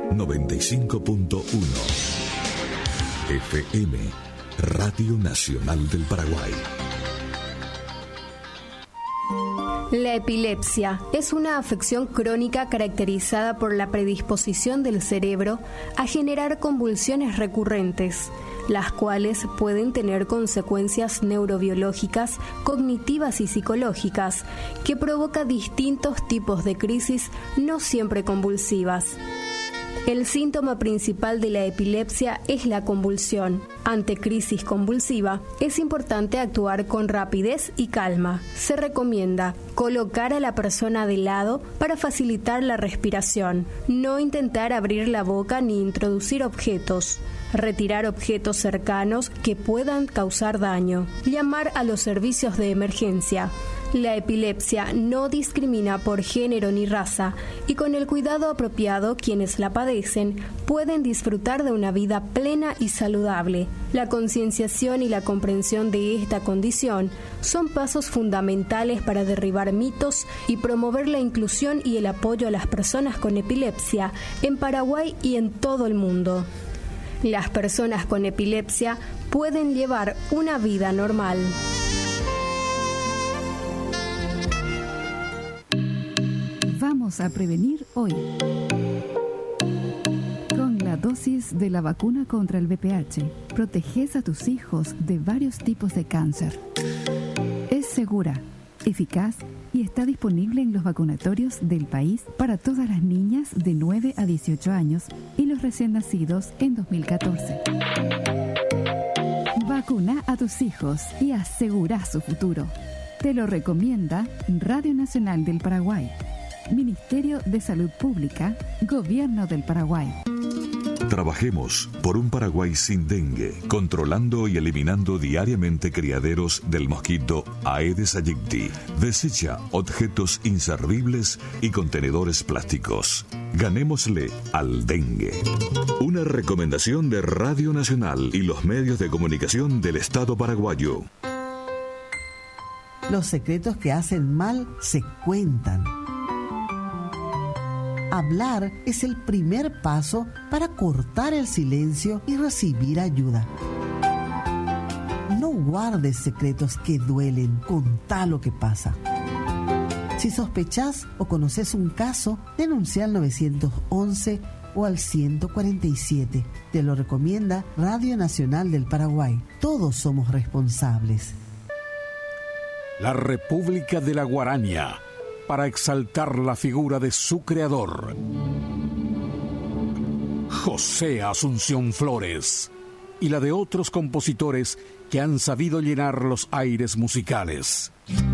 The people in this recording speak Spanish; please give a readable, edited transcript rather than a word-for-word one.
95.1 FM, Radio Nacional del Paraguay. La epilepsia es una afección crónica caracterizada por la predisposición del cerebro a generar convulsiones recurrentes, las cuales pueden tener consecuencias neurobiológicas, cognitivas y psicológicas, que provoca distintos tipos de crisis no siempre convulsivas. El síntoma principal de la epilepsia es la convulsión. Ante crisis convulsiva, es importante actuar con rapidez y calma. Se recomienda colocar a la persona de lado para facilitar la respiración, no intentar abrir la boca ni introducir objetos, retirar objetos cercanos que puedan causar daño, llamar a los servicios de emergencia. La epilepsia no discrimina por género ni raza y con el cuidado apropiado quienes la padecen pueden disfrutar de una vida plena y saludable. La concienciación y la comprensión de esta condición son pasos fundamentales para derribar mitos y promover la inclusión y el apoyo a las personas con epilepsia en Paraguay y en todo el mundo. Las personas con epilepsia pueden llevar una vida normal. Vamos a prevenir hoy. Con la dosis de la vacuna contra el VPH, proteges a tus hijos de varios tipos de cáncer. Es segura, eficaz y está disponible en los vacunatorios del país para todas las niñas de 9 a 18 años y los recién nacidos en 2014. Vacuna a tus hijos y asegura su futuro. Te lo recomienda Radio Nacional del Paraguay. Ministerio de Salud Pública, Gobierno del Paraguay. Trabajemos por un Paraguay sin dengue, controlando y eliminando diariamente criaderos del mosquito Aedes aegypti. Desecha objetos inservibles y contenedores plásticos. Ganémosle al dengue. Una recomendación de Radio Nacional y los medios de comunicación del Estado paraguayo. Los secretos que hacen mal se cuentan. Hablar es el primer paso para cortar el silencio y recibir ayuda. No guardes secretos que duelen, contá lo que pasa. Si sospechás o conoces un caso, denuncia al 911 o al 147. Te lo recomienda Radio Nacional del Paraguay. Todos somos responsables. La República de la Guarania, para exaltar la figura de su creador, José Asunción Flores, y la de otros compositores que han sabido llenar los aires musicales.